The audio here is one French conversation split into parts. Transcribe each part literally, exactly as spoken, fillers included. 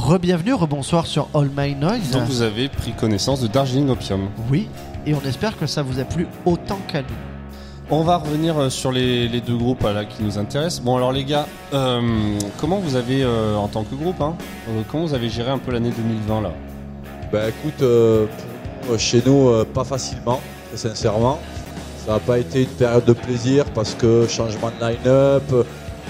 Re-bienvenue, rebonsoir sur All My Noise. Donc vous avez pris connaissance de Darjeeling Opium. Oui, et on espère que ça vous a plu autant qu'à nous. On va revenir sur les, les deux groupes là, qui nous intéressent. Bon alors les gars, euh, comment vous avez, euh, en tant que groupe, hein, euh, comment vous avez géré un peu l'année deux mille vingt là? Bah écoute, euh, chez nous, euh, pas facilement, très sincèrement. Ça n'a pas été une période de plaisir parce que changement de line-up, remise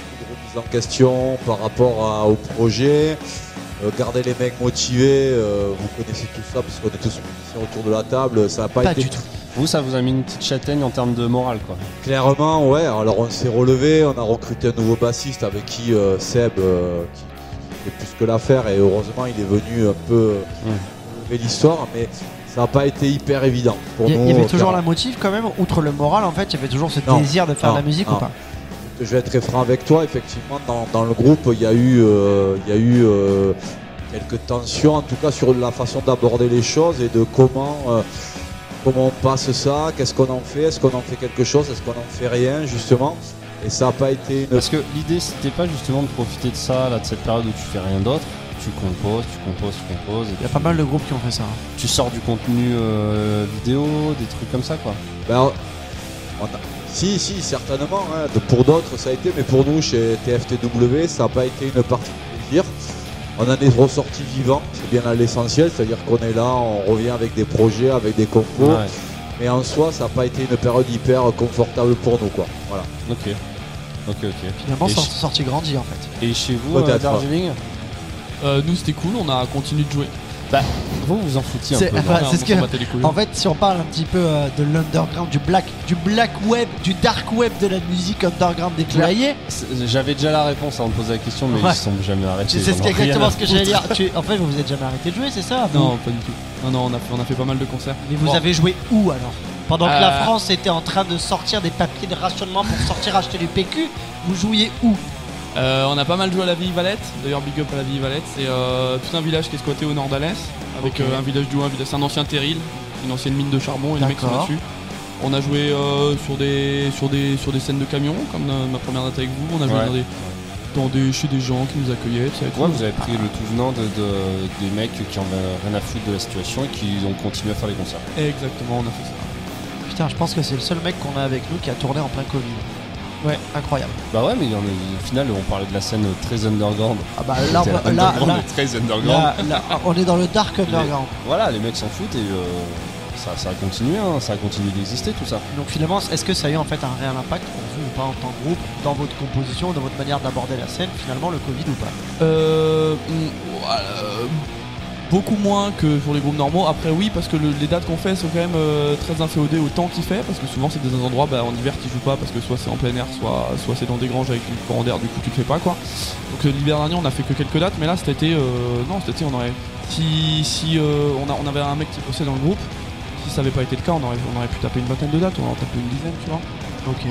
en question par rapport à, au projet, euh, garder les mecs motivés, euh, vous connaissez tout ça parce qu'on est tous musiciens autour de la table, ça n'a pas, Pas été... du tout. Vous, ça vous a mis une petite châtaigne en termes de morale, quoi. Clairement, ouais. Alors on s'est relevé, on a recruté un nouveau bassiste avec qui euh, Seb, euh, qui, qui fait plus que l'affaire, et heureusement il est venu un peu Mmh. relever l'histoire, mais ça n'a pas été hyper évident pour Il y, nous. il y avait toujours clairement. la motive quand même, outre le moral en fait, il y avait toujours ce Non, désir de faire non, de la musique non. ou pas? Je vais être très franc avec toi, effectivement dans, dans le groupe il y a eu, euh, il y a eu euh, quelques tensions, en tout cas sur la façon d'aborder les choses et de comment, euh, comment on passe ça, qu'est-ce qu'on en fait, est-ce qu'on en fait quelque chose, est-ce qu'on en fait rien justement, et ça n'a pas été une... Parce que l'idée c'était pas justement de profiter de ça, là, de cette période où tu fais rien d'autre. Tu composes, tu composes, tu composes. Et Il y a tu, pas mal de groupes qui ont fait ça. hein. tu sors du contenu euh, vidéo, des trucs comme ça, quoi. Ben, on a- Si, si, certainement. Hein. De- Pour d'autres, ça a été, mais pour nous, chez T F T W, ça n'a pas été une partie de plaisir. On en est ressorti vivant, c'est bien à l'essentiel, c'est-à-dire qu'on est là, on revient avec des projets, avec des compos, Ouais. mais en soi, ça n'a pas été une période hyper confortable pour nous, quoi. Voilà. Ok. Ok, ok. Finalement, Et c'est ch- sorti grandi en fait. Et chez vous, Peut-être, euh, Darjeeling, Euh, nous c'était cool, on a continué de jouer. bah, vous vous en foutiez un C'est- peu. non enfin, Ouais, c'est on ce que- s'en battait les couilles. En fait, si on parle un petit peu euh, de l'underground, du black, du black web, du dark web de la musique underground déclaillée, C'est- J'avais déjà la réponse avant de poser la question, mais Ouais. ils sont jamais arrêtés. c'est c'est ils en ont rien exactement à ce que j'allais dire. foutre. Tu- en fait, vous vous êtes jamais arrêté de jouer, c'est ça? Non, pas du tout. Non, non, on a fait, on a fait pas mal de concerts. Mais vous Bon. avez joué où alors? Pendant que la Euh. France était en train de sortir des papiers de rationnement pour sortir acheter du P Q, vous jouiez où? Euh, on a pas mal joué à la Vieille Valette. D'ailleurs, big up à la Vieille Valette. C'est euh, tout un village qui est squatté au nord d'Alès, avec Ok. euh, un village du un village. C'est un ancien terril, une ancienne mine de charbon, et les mecs sont D'accord. là-dessus. On a joué euh, sur des sur des sur des scènes de camions, comme euh, ma première date avec vous. On a joué Ouais. dans des dans des chez des gens qui nous accueillaient. Tu sais, et tout. Ouais, vous avez pris le tout venant de, de- des mecs qui en avaient rien à foutre de la situation et qui ont continué à faire les concerts. Exactement, on a fait ça. Putain, je pense que c'est le seul mec qu'on a avec nous qui a tourné en plein Covid. Ouais, incroyable. Bah ouais, mais il y en a- au final, on parlait de la scène très underground. Ah bah là, C'est on, là, underground là, et très underground. là, là, on est dans le dark Les- underground. Voilà, les mecs s'en foutent et euh, ça, ça a continué, hein, ça a continué d'exister tout ça. Donc finalement, est-ce que ça a eu en fait un réel impact pour vous ou pas en tant que groupe, dans votre composition, dans votre manière d'aborder la scène, finalement le Covid ou pas? Euh, on- voilà, euh, beaucoup moins que pour les groupes normaux. Après oui, parce que le- les dates qu'on fait sont quand même euh, très inféodées au temps qu'il fait, parce que souvent c'est des endroits bah, en hiver qui jouent pas parce que soit c'est en plein air, soit, soit c'est dans des granges avec du courant d'air, du coup tu le fais pas quoi. Donc euh, l'hiver dernier on a fait que quelques dates, mais là cet été, euh, non cet été on aurait, si, si euh, on, a, on avait un mec qui bossait dans le groupe, si ça avait pas été le cas on aurait, on aurait pu taper une vingtaine de dates, on aurait tapé une dizaine tu vois. Ok.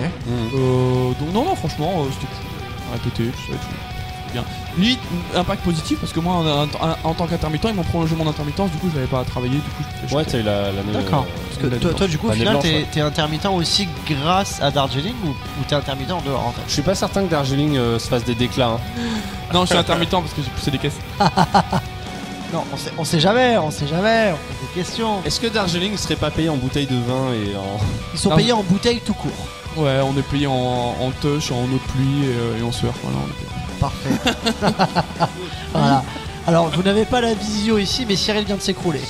Euh, donc non non franchement euh, c'était cool. On a répété, tout ça et tout. Bien. Limite, impact positif parce que moi en, en- en tant qu'intermittent ils m'ont prolongé mon intermittence, du coup je n'avais pas à travailler, du coup je Ouais, t'as eu la, l'année. D'accord. euh, Parce que l'année toi, blanche. toi, du coup, au L'année final, blanche, t'es ouais. t'es intermittent aussi grâce à Darjeeling ou, ou t'es intermittent en dehors en fait? Je suis pas certain que Darjeeling euh, se fasse des déclats. Hein. Non, je suis intermittent parce que j'ai poussé des caisses. Non, on sait, on sait jamais, on sait jamais, on pose des questions. Est-ce que Darjeeling serait pas payé en bouteille de vin et en. Ils sont Non, payés en bouteille tout court. Ouais, on est payé en, en touch, en eau de pluie et, euh, et en sueur. Voilà, on est payé. Parfait. Voilà. Alors, vous n'avez pas la visio ici, mais Cyril vient de s'écrouler.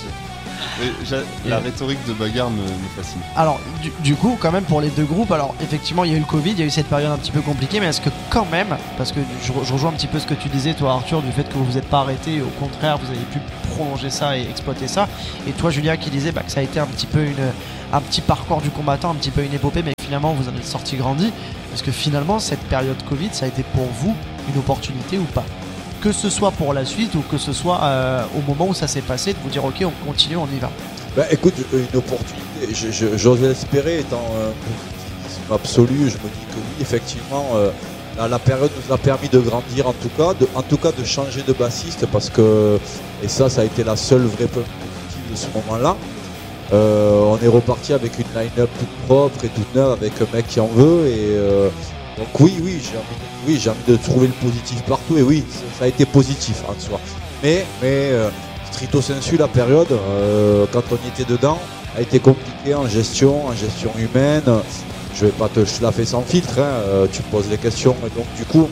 La rhétorique de bagarre me, me fascine. Alors, du, du coup, quand même, pour les deux groupes, alors effectivement, il y a eu le Covid, il y a eu cette période un petit peu compliquée, mais est-ce que quand même, parce que je, re- je rejoins un petit peu ce que tu disais, toi, Arthur, du fait que vous vous êtes pas arrêté, et au contraire, vous avez pu prolonger ça et exploiter ça, et toi, Julien, qui disait bah, que ça a été un petit peu une, un petit parcours du combattant, un petit peu une épopée, mais finalement, vous en êtes sorti grandi. Est-ce que finalement, cette période Covid, ça a été pour vous une opportunité ou pas? Que ce soit pour la suite ou que ce soit euh, au moment où ça s'est passé, de vous dire ok, on continue, on y va. Bah écoute, une opportunité, je- je- j'ose l'espérer, étant un positivisme absolu, je me dis que oui, effectivement, euh, la, la période nous a permis de grandir en tout cas, de, en tout cas de changer de bassiste, parce que, et ça, ça a été la seule vraie preuve positive de ce moment-là. Euh, on est reparti avec une line-up toute propre et toute neuve, avec un mec qui en veut, et euh, donc oui, oui, j'ai envie, de, oui, j'ai envie de trouver le positif partout, et oui, ça, ça a été positif en soi. Mais, mais euh, stricto sensu, la période, euh, quand on y était dedans, a été compliquée en gestion, en gestion humaine. Je vais pas te la faire sans filtre, hein, euh, tu me poses les questions. Et donc du coup,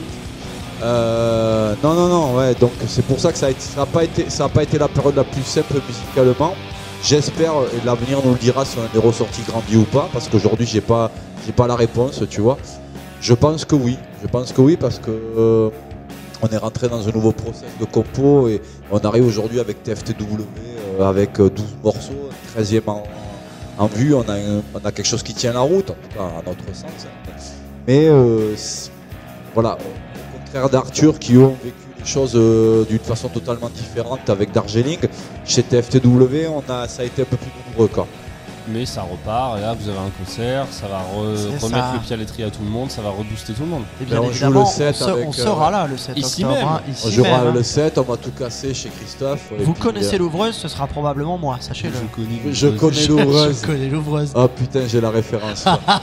euh, non, non, non, ouais. Donc c'est pour ça que ça n'a pas été, ça a pas été la période la plus simple musicalement. J'espère, et l'avenir nous le dira si on est ressorti grandi ou pas, parce qu'aujourd'hui j'ai pas, j'ai pas la réponse, tu vois. Je pense que oui, je pense que oui, parce que euh, on est rentré dans un nouveau process de compo et on arrive aujourd'hui avec T F T W, euh, avec douze morceaux, treizième en, en vue, on a, un, on a quelque chose qui tient la route, en tout cas à notre sens. Hein. Mais euh, voilà, au contraire d'Arthur qui ont vécu les choses euh, d'une façon totalement différente avec Darjeeling, chez T F T W, on a, ça a été un peu plus nombreux quoi. Mais ça repart, et là vous avez un concert, ça va re- remettre ça. le pied à l'étrier à tout le monde, ça va rebooster tout le monde. Et bien on joue évidemment, le sept on, se- avec, on sera euh, là le sept ici octobre. même. hein, On ici jouera même, le hein. sept, on va tout casser chez Christophe. et Vous puis, connaissez euh, l'ouvreuse, ce sera probablement moi, sachez-le. connais Je connais l'ouvreuse. Je connais l'ouvreuse. Oh putain, j'ai la référence.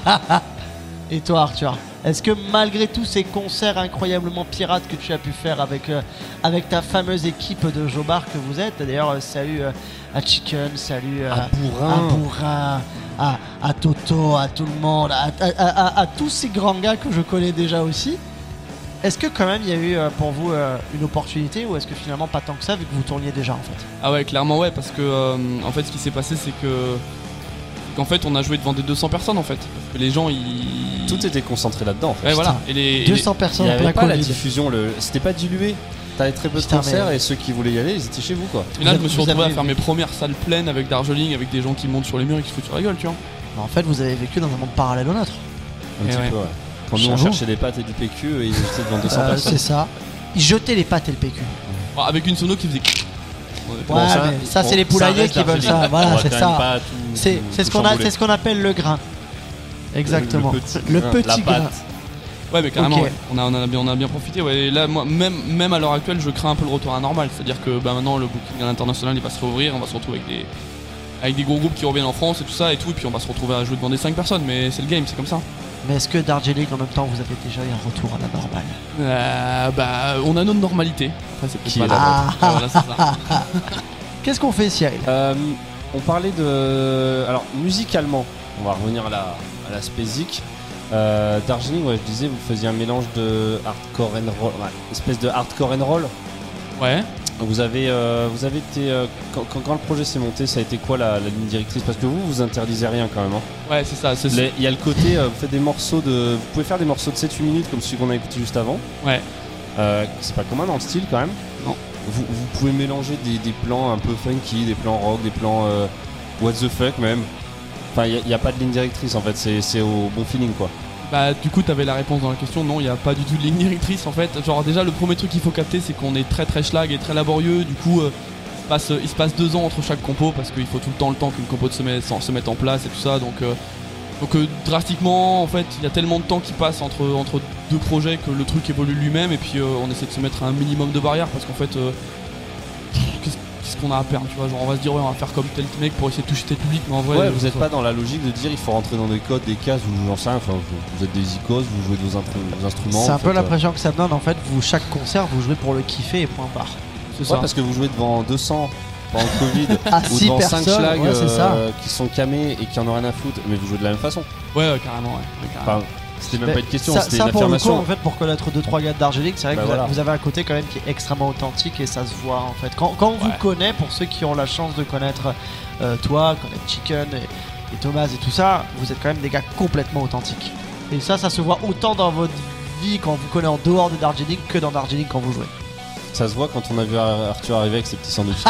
Et toi Arthur, est-ce que malgré tous ces concerts incroyablement pirates que tu as pu faire avec, euh, avec ta fameuse équipe de Jobar que vous êtes, d'ailleurs euh, salut euh, à Chicken, salut euh, À Bourrin. à Bourrin, à, à Toto, à tout le monde, à, à- à- à- à tous ces grands gars que je connais déjà aussi, est-ce que quand même il y a eu euh, pour vous euh, une opportunité ou est-ce que finalement pas tant que ça vu que vous tourniez déjà en fait? Ah ouais, clairement ouais, parce que euh, en fait ce qui s'est passé c'est que qu'en fait on a joué devant des deux cents personnes en fait, parce que les gens ils Tout était concentré là-dedans en fait. ouais, voilà. Et les, et les- deux cents Il personnes n'y en avait plein pas la Covid. diffusion, le... c'était pas dilué. T'avais très peu de Putain, concerts mais- et ceux qui voulaient y aller, ils étaient chez vous quoi. Et là Vous je me suis avez- retrouvé à vous faire avez- mes premières salles pleines avec Darjeeling, avec des gens qui montent sur les murs et qui se foutent sur la gueule, tu vois. En fait vous avez vécu dans un monde parallèle au nôtre. Un Et petit ouais. peu, ouais. Quand nous on J'avoue. cherchait des pâtes et du P Q et ils étaient devant deux cents Euh, personnes. c'est ça. Ils jetaient les pâtes et le P Q. Bon, avec une sono qui faisait Ouais, Bon, ça, mais ça, on- c'est les poulaillers reste qui veulent Darjeeling. ça. Voilà, On va c'est quand ça. même pas tout- C'est tout- c'est ce tout qu'on a, chambouler. c'est ce qu'on appelle le grain. Exactement. Le petit Le grain, petit la grain. pâte. Ouais, mais carrément, Ok. ouais. on, a, on, a bien, on a bien profité. Ouais. Et là, moi, même, même à l'heure actuelle, je crains un peu le retour à la normale. C'est-à-dire que bah, maintenant, le booking à l'international il va se réouvrir. On va se retrouver avec des, avec des gros groupes qui reviennent en France et tout ça. Et tout, et puis on va se retrouver à jouer devant des cinq personnes. Mais c'est le game, c'est comme ça. Mais est-ce que Darjeeling, en même temps, vous avez déjà eu un retour à la normale? Euh, bah, on a notre normalité. Après, c'est peut-être Qui pas est la la Ah. nôtre. Ah, voilà, c'est ça. Qu'est-ce qu'on fait, Cyril? Euh, on parlait de. Alors, musicalement, on va revenir à la, à la Spézic. Euh, Darjeeling, ouais, je disais, vous faisiez un mélange de hardcore and roll, ouais, espèce de hardcore and roll. Ouais. Vous avez, euh, vous avez été. euh, quand, quand- quand le projet s'est monté, ça a été quoi la, la ligne directrice? Parce que vous, vous interdisez rien quand même. Hein. Ouais, c'est ça. C'est Les- Il y a le côté, euh, vous faites des morceaux de. Vous pouvez faire des morceaux de sept huit minutes comme celui qu'on a écouté juste avant. Ouais. Euh, c'est pas commun dans le style quand même. Non. Vous, vous pouvez mélanger des, des plans un peu funky, des plans rock, des plans euh, what the fuck même. Enfin, il n'y a, a pas de ligne directrice en fait, c'est c'est au bon feeling quoi. Bah du coup t'avais la réponse dans la question, non il n'y a pas du tout de ligne directrice en fait. Genre déjà le premier truc qu'il faut capter c'est qu'on est très très schlag et très laborieux, du coup euh, il, se passe, il se passe deux ans entre chaque compo parce qu'il faut tout le temps le temps qu'une compo se mette, se mette en place et tout ça donc, euh, donc euh, drastiquement en fait il y a tellement de temps qui passe entre, entre deux projets que le truc évolue lui-même et puis euh, on essaie de se mettre un minimum de barrières parce qu'en fait euh, qu'est-ce qu'est-ce qu'on a à perdre tu vois, genre on va se dire ouais on va faire comme tel mec pour essayer de toucher tel public mais en vrai Ouais, euh, vous n'êtes ça- pas dans la logique de dire il faut rentrer dans des codes, des cases, ou j'en sais rien, enfin, vous, vous êtes des icônes, vous jouez de vos, intru- vos instruments. C'est un en peu fait, l'impression que ça me donne. En fait, vous, chaque concert, vous jouez pour le kiffer et point barre. c'est euh, ça. ouais, parce que vous jouez devant deux cents pendant le Covid, À ou six devant cinq personnes, schlags ouais, c'est ça. euh, qui sont camés et qui en ont rien à foutre, mais vous jouez de la même façon. Ouais, ouais carrément ouais, ouais, carrément. Enfin, c'était même Mais pas une question, ça, c'était ça, une pour le coup, affirmation. en fait, pour connaître deux trois gars de Darjeeling, c'est vrai Bah que vous, voilà. avez, vous avez un côté quand même qui est extrêmement authentique et ça se voit en fait. Quand, quand on vous Ouais. connaît, pour ceux qui ont la chance de connaître euh, toi, connaître Chicken et, et Thomas et tout ça, vous êtes quand même des gars complètement authentiques. Et ça, ça se voit autant dans votre vie quand vous connaissez en dehors de Darjeeling que dans Darjeeling quand vous jouez. Ça se voit quand on a vu Ar- Arthur arriver avec ses petits sandwichs.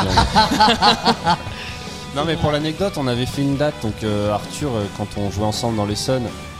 Non mais pour l'anecdote, on avait fait une date, donc euh, Arthur, euh, quand on jouait ensemble dans les Suns,